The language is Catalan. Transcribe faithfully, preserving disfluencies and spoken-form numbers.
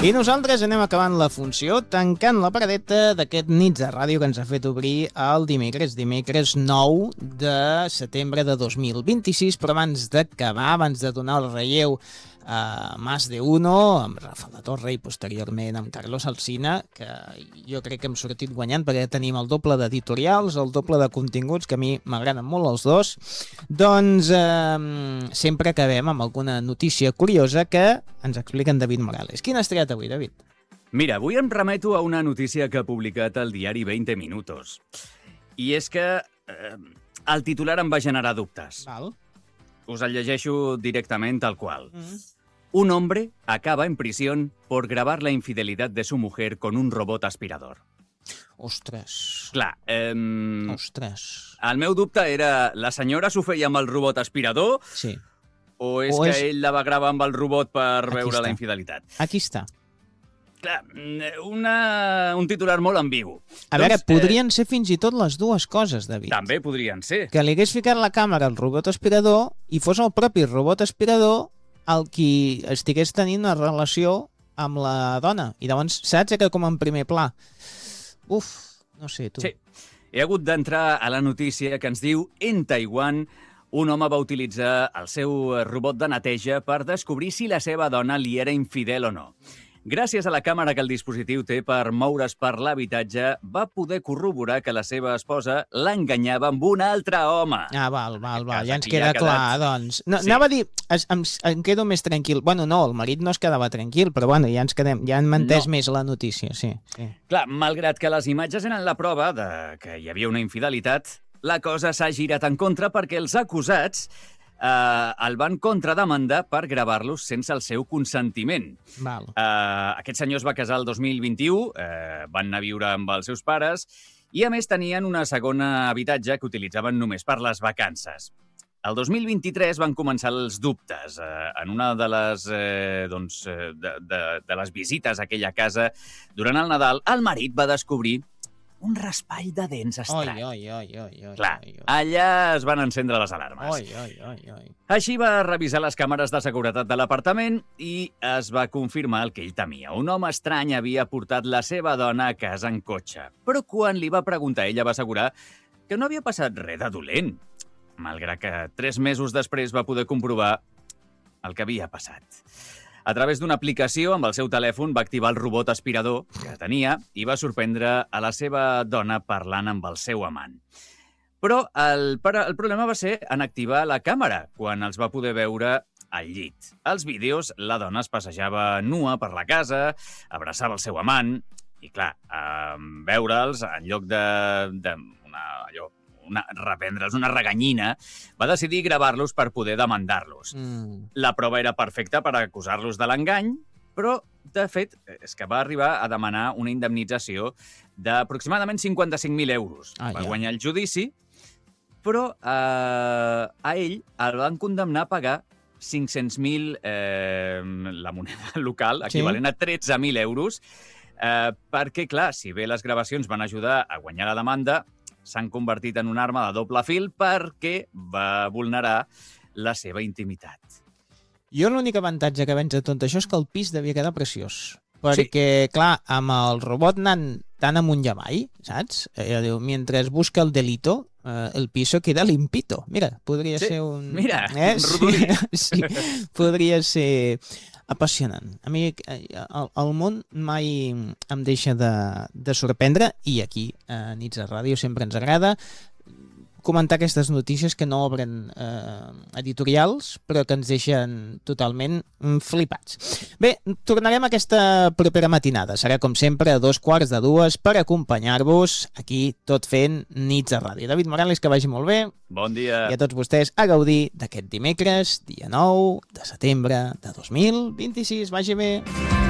I nosaltres anem acabant la funció, tancant la paradeta d'aquest nits de ràdio que ens ha fet obrir el dimecres, dimecres nou de setembre de dos mil vint-i-sis, però abans d'acabar, abans de donar el relleu a Más de Uno, amb Rafa La Torre i posteriorment amb Carlos Alsina, que jo crec que hem sortit guanyant perquè tenim el doble d'editorials, el doble de continguts, que a mi m'agraden molt els dos, doncs eh, sempre acabem amb alguna notícia curiosa que ens explica en David Morales. Quina has triat avui, David? Mira, avui em remeto a una notícia que ha publicat el diari veinte minutos. I és que eh, el titular em va generar dubtes. Val. Us el llegeixo directament tal qual. Mm. Un hombre acaba en prisión por grabar la infidelidad de su mujer con un robot aspirador. Ostres. Clar, eh, Ostres. el meu dubte era, la senyora s'ho feia amb el robot aspirador Sí. o és O que és- ell la va gravar amb el robot per Aquí veure està. la infidelitat? Aquí està. Clar, una, un titular molt ambigu. A veure, Doncs, podrien ser fins i tot les dues coses, David. Eh, també podrien ser. Que li hagués ficat la càmera al robot aspirador i fos el propi robot aspirador el qui estigués tenint una relació amb la dona. I llavors, saps que com en primer pla? Uf, no sé, tu. Sí. He hagut d'entrar a la notícia que ens diu en Taiwan un home va utilitzar el seu robot de neteja per descobrir si la seva dona li era infidel o no. Gràcies a la càmera que el dispositiu té per moure's per l'habitatge, va poder corroborar que la seva esposa l'enganyava amb un altre home. Ah, val, val, val, Cas, ja ens aquí queda ja ha clar, quedat. doncs. No, Sí. Anava a dir, es, em, em quedo més tranquil. Bueno, no, el marit no es quedava tranquil, però bueno, ja ens quedem, ja hem entès No. més la notícia, sí. sí. Clar, malgrat que les imatges eren la prova de que hi havia una infidelitat, la cosa s'ha girat en contra perquè els acusats eh, el van contrademandar per gravar-los sense el seu consentiment. Val. Eh, aquest senyor es va casar el dos mil vint-i-u, eh, van anar a viure amb els seus pares i, a més, tenien una segona habitatge que utilitzaven només per les vacances. El dos mil vint-i-tres van començar els dubtes. Eh, en una de les, eh, doncs, eh, de, de, de les visites a aquella casa durant el Nadal, el marit va descobrir un raspall de dents Oi, estrany. oi, oi, oi, oi. Clar, oi, oi. allà es van encendre les alarmes. Oi, oi, oi, oi. Així va revisar les càmeres de seguretat de l'apartament i es va confirmar el que ell temia. Un home estrany havia portat la seva dona a casa en cotxe. Però quan li va preguntar, ella va assegurar que no havia passat res de dolent, malgrat que tres mesos després va poder comprovar el que havia passat. A través d'una aplicació amb el seu telèfon va activar el robot aspirador que tenia i va sorprendre a la seva dona parlant amb el seu amant. Però el, el problema va ser en activar la càmera, quan els va poder veure al llit. Als vídeos, la dona es passejava nua per la casa, abraçava el seu amant, i clar, eh, veure'ls, en lloc de, de una, allò, una, reprendre'ls una reganyina, va decidir gravar-los per poder demandar-los. Mm. La prova era perfecta per acusar-los de l'engany, però, de fet, és que va arribar a demanar una indemnització d'aproximadament cinquanta-cinc mil euros. Ah, va ja. guanyar el judici, però eh, a ell el van condemnar a pagar cinc-cents mil, eh, la moneda local, equivalent a tretze mil euros, eh, perquè, clar, si bé les gravacions van ajudar a guanyar la demanda, s'han convertit en una arma de doble fil perquè va vulnerar la seva intimitat. Jo l'únic avantatge que veig de tot això és que el pis devia quedar preciós. Perquè, sí. clar, amb el robot anant tan amunt i avall, saps? Eh, diu, mentre busca el delito, eh, el piso queda limpito. Mira, podria sí. ser un... Mira, eh? un rodolí. Sí, sí, podria ser apassionant. A mi el, el món mai em deixa de, de sorprendre i aquí, a Nits de Ràdio, sempre ens agrada comentar aquestes notícies que no obren eh, editorials, però que ens deixen totalment flipats. Bé, tornarem a aquesta propera matinada. Serà, com sempre, a dos quarts de dues per acompanyar-vos aquí, tot fent Nits de Ràdio. David Morales, que vagi molt bé. Bon dia. I a tots vostès a gaudir d'aquest dimecres, dia nou de setembre de dos mil vint-i-sis. Vagi bé.